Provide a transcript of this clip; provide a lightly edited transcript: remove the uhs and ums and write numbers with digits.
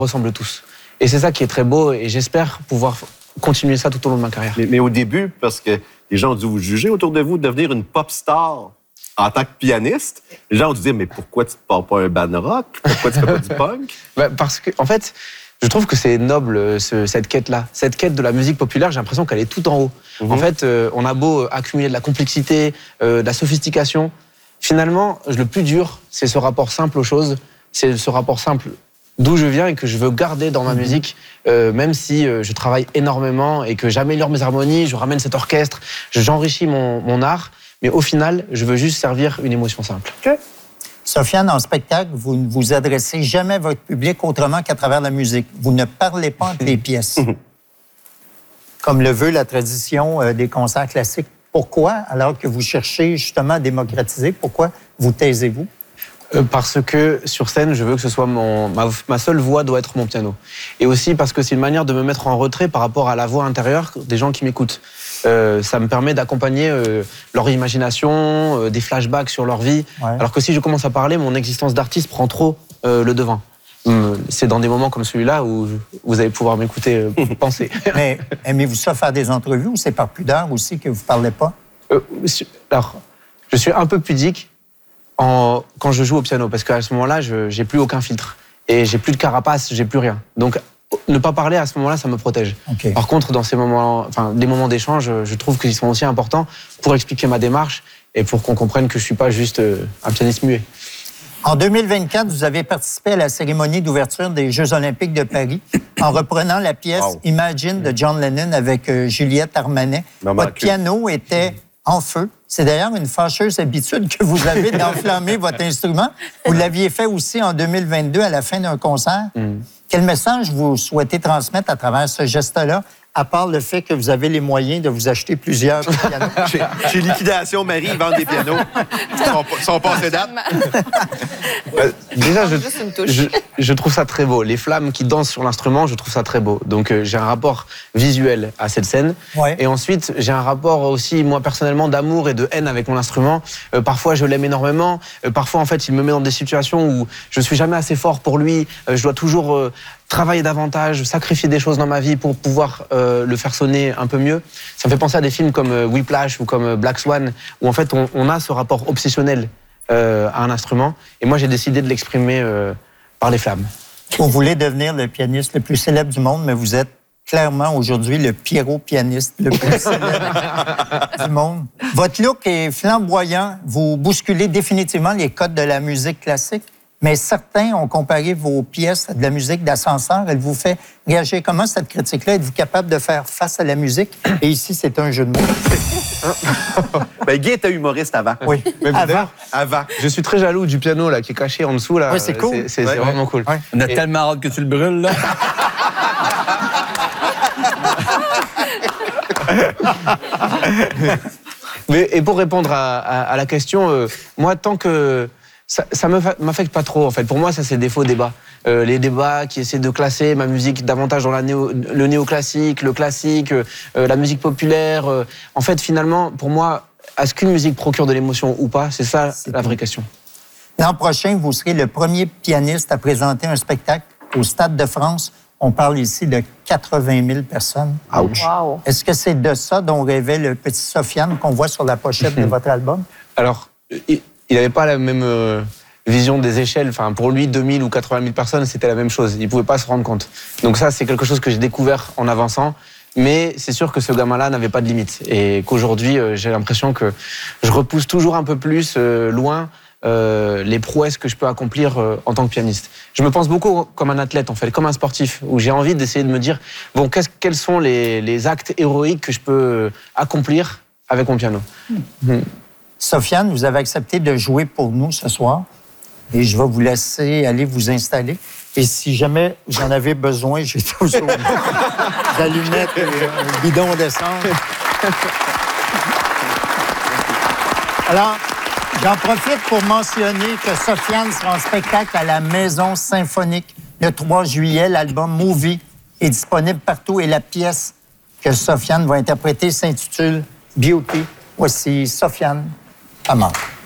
ressemblent tous. Et c'est ça qui est très beau et j'espère pouvoir continuer ça tout au long de ma carrière. Mais au début, parce que les gens ont dû vous juger autour de vous, devenir une pop star en tant que pianiste, les gens ont dû dire, mais pourquoi tu ne pars pas un band rock? Pourquoi tu ne fais pas du punk? Parce que, en fait, je trouve que c'est noble, cette quête-là. Cette quête de la musique populaire, j'ai l'impression qu'elle est tout en haut. En fait, on a beau accumuler de la complexité, de la sophistication. Finalement, le plus dur, c'est ce rapport simple aux choses. C'est ce rapport simple d'où je viens et que je veux garder dans ma musique, même si je travaille énormément et que j'améliore mes harmonies, je ramène cet orchestre, j'enrichis mon art. Mais au final, je veux juste servir une émotion simple. Okay. Sofiane, en spectacle, vous ne vous adressez jamais à votre public autrement qu'à travers la musique. Vous ne parlez pas entre les pièces. Comme le veut la tradition des concerts classiques. Pourquoi, alors que vous cherchez justement à démocratiser, pourquoi vous taisez-vous? Parce que sur scène, je veux que ce soit ma seule voix doit être mon piano. Et aussi parce que c'est une manière de me mettre en retrait par rapport à la voix intérieure des gens qui m'écoutent. Ça me permet d'accompagner leur imagination, des flashbacks sur leur vie. Ouais. Alors que si je commence à parler, mon existence d'artiste prend trop le devant. C'est dans des moments comme celui-là où vous allez pouvoir m'écouter penser. Mais aimez-vous ça faire des entrevues ou c'est par pudeur aussi que vous ne parlez pas? Alors, je suis un peu pudique quand je joue au piano, parce qu'à ce moment-là, je n'ai plus aucun filtre. Et j'ai plus de carapace, j'ai plus rien. Donc, ne pas parler à ce moment-là, ça me protège. Okay. Par contre, dans ces moments, des moments d'échange, je trouve qu'ils sont aussi importants pour expliquer ma démarche et pour qu'on comprenne que je ne suis pas juste un pianiste muet. En 2024, vous avez participé à la cérémonie d'ouverture des Jeux olympiques de Paris en reprenant la pièce Imagine de John Lennon avec Juliette Armanet. Votre piano était en feu. C'est d'ailleurs une fâcheuse habitude que vous avez d'enflammer votre instrument. Vous l'aviez fait aussi en 2022 à la fin d'un concert. Quel message vous souhaitez transmettre à travers ce geste-là, à part le fait que vous avez les moyens de vous acheter plusieurs pianos? Chez Liquidation Marie, ils vendent des pianos. Ils sont passés date. Déjà, je trouve ça très beau. Les flammes qui dansent sur l'instrument, je trouve ça très beau. Donc, j'ai un rapport visuel à cette scène. Ouais. Et ensuite, j'ai un rapport aussi, moi, personnellement, d'amour et de haine avec mon instrument. Parfois, je l'aime énormément. Parfois, en fait, il me met dans des situations où je suis jamais assez fort pour lui. Je dois toujours travailler davantage, sacrifier des choses dans ma vie pour pouvoir le faire sonner un peu mieux. Ça me fait penser à des films comme Whiplash ou comme Black Swan, où en fait on a ce rapport obsessionnel à un instrument. Et moi j'ai décidé de l'exprimer par les flammes. Vous voulez devenir le pianiste le plus célèbre du monde, mais vous êtes clairement aujourd'hui le Pierrot-pianiste le plus célèbre du monde. Votre look est flamboyant. Vous bousculez définitivement les codes de la musique classique. Mais certains ont comparé vos pièces à de la musique d'ascenseur. Elle vous fait réagir. Comment cette critique-là? Êtes-vous capable de faire face à la musique? Et ici, c'est un jeu de mots. Ben, Guy était humoriste avant. Oui, mais avant. Je suis très jaloux du piano là, qui est caché en dessous. Là. Oui, c'est cool. C'est vraiment cool. Ouais. On a tellement hâte que tu le brûles, là. Et pour répondre à la question, moi, tant que... Ça ne m'affecte pas trop, en fait. Pour moi, ça, c'est des faux débats. Les débats qui essaient de classer ma musique davantage dans le néoclassique, le classique, la musique populaire. En fait, finalement, pour moi, est-ce qu'une musique procure de l'émotion ou pas? C'est ça la vraie question. L'an prochain, vous serez le premier pianiste à présenter un spectacle au Stade de France. On parle ici de 80 000 personnes. Ouch! Wow. Est-ce que c'est de ça dont rêvait le petit Sofiane qu'on voit sur la pochette de votre album? Alors... Il n'avait pas la même vision des échelles. Enfin, pour lui, 2000 ou 80 000 personnes, c'était la même chose. Il ne pouvait pas se rendre compte. Donc ça, c'est quelque chose que j'ai découvert en avançant. Mais c'est sûr que ce gamin-là n'avait pas de limite. Et qu'aujourd'hui, j'ai l'impression que je repousse toujours un peu plus loin les prouesses que je peux accomplir en tant que pianiste. Je me pense beaucoup comme un athlète, en fait, comme un sportif, où j'ai envie d'essayer de me dire, bon, quels sont les actes héroïques que je peux accomplir avec mon piano. Sofiane, vous avez accepté de jouer pour nous ce soir et je vais vous laisser aller vous installer. Et si jamais vous en avez besoin, j'ai toujours des allumettes et un bidon d'essence. Alors, j'en profite pour mentionner que Sofiane sera en spectacle à la Maison Symphonique le 3 juillet. L'album Movie est disponible partout et la pièce que Sofiane va interpréter s'intitule Beauty. Voici Sofiane Amar.